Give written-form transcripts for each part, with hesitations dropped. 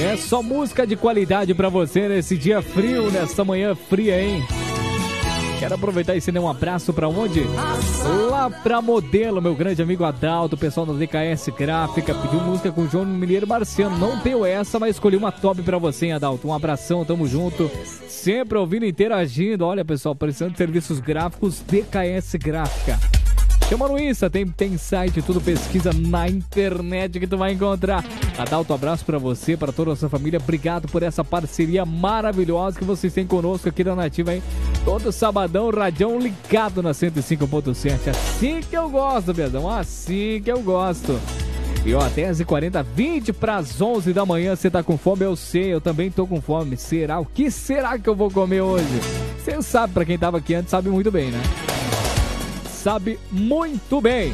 É só música de qualidade pra você nesse dia frio, nessa manhã fria, hein? Quero aproveitar e estender um abraço pra onde? Lá pra Modelo, meu grande amigo Adalto, o pessoal da DKS Gráfica, pediu música com o João Mineiro Marciano. Não tenho essa, mas escolhi uma top pra você, hein, Adalto. Um abração, tamo junto. Sempre ouvindo e interagindo. Olha, pessoal, precisando de serviços gráficos, DKS Gráfica. Chama no Insta, tem site, tudo, pesquisa na internet que tu vai encontrar. Adalto, abraço pra você, pra toda a sua família. Obrigado por essa parceria maravilhosa que vocês têm conosco aqui na Nativa, hein? Todo sabadão, radião ligado na 105.7. Assim que eu gosto, Pedrão, assim que eu gosto. E ó, 10h40, 20 para as 11 da manhã, você tá com fome? Eu sei, eu também tô com fome. Será? O que será que eu vou comer hoje? Você sabe, pra quem tava aqui antes, sabe muito bem, né? Sabe muito bem.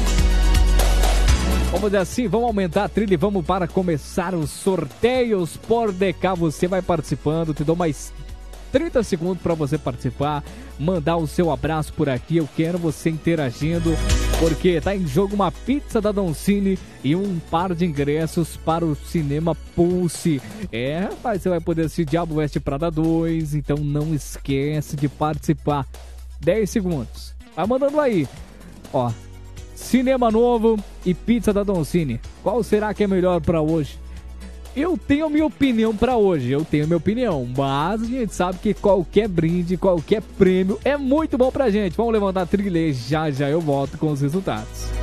Vamos dizer assim, vamos aumentar a trilha e vamos para começar os sorteios por DK. Você vai participando, te dou mais 30 segundos para você participar, mandar o seu abraço por aqui. Eu quero você interagindo, porque tá em jogo uma pizza da Doncini e um par de ingressos para o Cinema Pulse. É, rapaz, você vai poder assistir Diabo Veste Prada 2, então não esquece de participar. 10 segundos. Vai mandando aí. Ó, cinema novo e pizza da Doncini. Qual será que é melhor pra hoje? Eu tenho minha opinião pra hoje. Mas a gente sabe que qualquer brinde, qualquer prêmio é muito bom pra gente. Vamos levantar a trilha e já eu volto com os resultados.